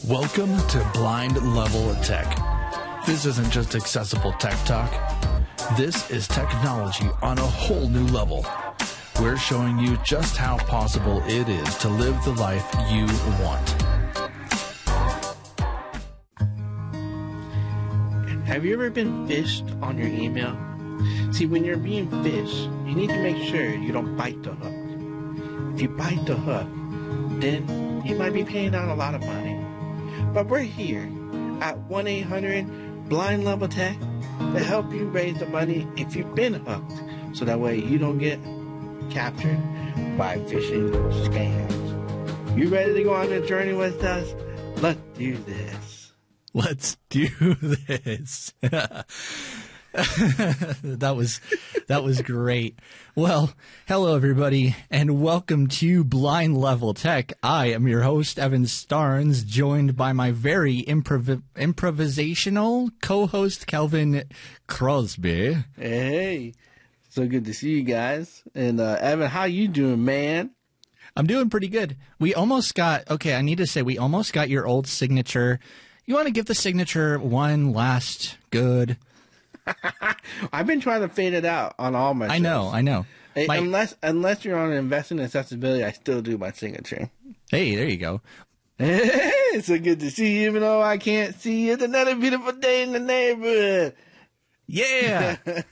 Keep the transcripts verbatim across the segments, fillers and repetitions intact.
Welcome to Blind Level Tech. This isn't just accessible tech talk. This is technology on a whole new level. We're showing you just how possible it is to live the life you want. Have you ever been fished on your email? See, when you're being fished, you need to make sure you don't bite the hook. If you bite the hook, then you might be paying out a lot of money. But we're here at one eight hundred Blind Level Tech to help you raise the money if you've been hooked, so that way you don't get captured by phishing scams. You ready to go on a journey with us? Let's do this. Let's do this. that was that was great. Well, hello everybody, and welcome to Blind Level Tech. I am your host, Evan Starnes, joined by my very improv- improvisational co-host, Kelvin Crosby. Hey, so good to see you guys. And uh, Evan, how you doing, man? I'm doing pretty good. We almost got, okay, I need to say, we almost got your old signature. You want to give the signature one last good? I've been trying to fade it out on all my shows. I know, I know. Hey, my, unless unless you're on investing in accessibility, I still do my signature. Hey, there you go. Hey, so good to see you, even though I can't see you. It's another beautiful day in the neighborhood. Yeah.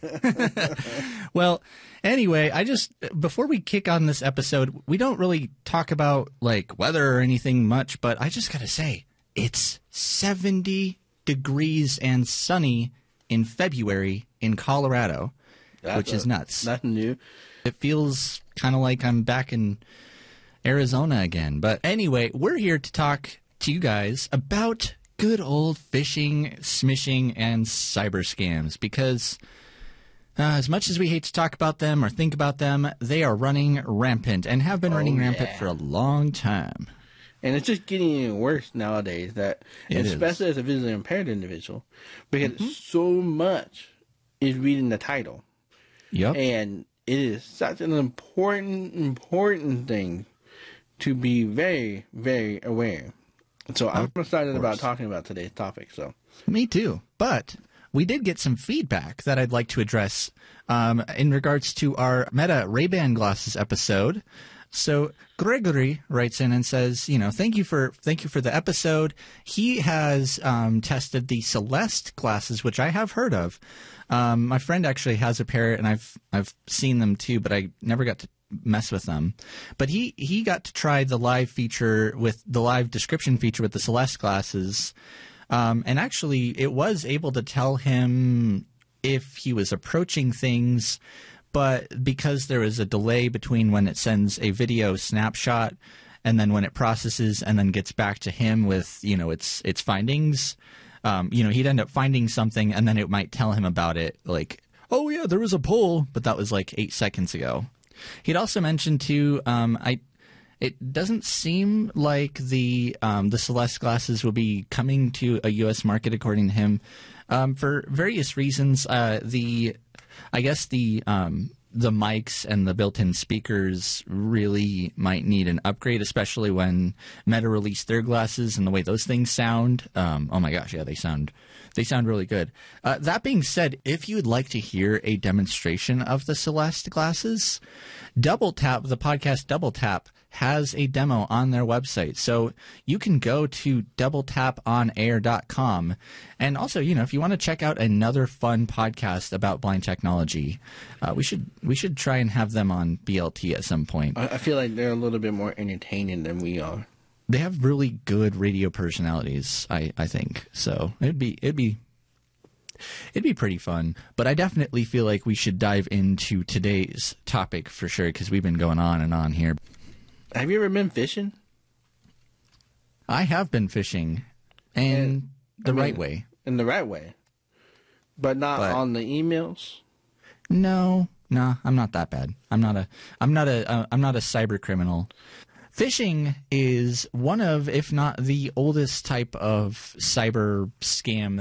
Well, anyway, I just, before we kick on this episode, we don't really talk about like weather or anything much, but I just got to say, it's seventy degrees and sunny in February in Colorado, That's which a, is nuts. Nothing new. It feels kind of like I'm back in Arizona again. But anyway, we're here to talk to you guys about good old phishing, smishing, and cyber scams, because uh, as much as we hate to talk about them or think about them, they are running rampant and have been oh, running yeah. rampant for a long time. And it's just getting even worse nowadays, that it especially is. as a visually impaired individual, because mm-hmm. so much is reading the title. Yep. And it is such an important, important thing to be very, very aware. So I'm excited about talking about today's topic. So me too. But we did get some feedback that I'd like to address um, in regards to our Meta Ray-Ban glasses episode. So Gregory writes in and says, you know, thank you for thank you for the episode. He has um, tested the Celeste glasses, which I have heard of. Um, my friend actually has a pair, and I've I've seen them too, but I never got to mess with them. But he he got to try the live feature with the live description feature with the Celeste glasses, um, and actually it was able to tell him if he was approaching things. But because there is a delay between when it sends a video snapshot and then when it processes and then gets back to him with, you know, its its findings, um, you know, he'd end up finding something and then it might tell him about it like, oh, yeah, there was a poll, but that was like eight seconds ago. He'd also mentioned, too, um, I it doesn't seem like the um, the Celeste glasses will be coming to a U S market, according to him, um, for various reasons. Uh, the I guess the um, the mics and the built-in speakers really might need an upgrade, especially when Meta released their glasses and the way those things sound. Um, oh my gosh, yeah, they sound they sound really good. Uh, that being said, if you'd like to hear a demonstration of the Celeste glasses, Double Tap, the podcast Double Tap, has a demo on their website. So you can go to double tap on air dot com. And also, you know, if you want to check out another fun podcast about blind technology, uh, we should we should try and have them on B L T at some point. I feel like they're a little bit more entertaining than we are. They have really good radio personalities, I, I think. So it'd be it'd be It'd be pretty fun, but I definitely feel like we should dive into today's topic for sure, because we've been going on and on here. Have you ever been fishing? I have been fishing, and, and the I mean, right way. In the right way, but not but, on the emails. No, no, I'm not that bad. I'm not a, I'm not a, uh, I'm not a cyber criminal. Phishing is one of, if not the oldest type of cyber scam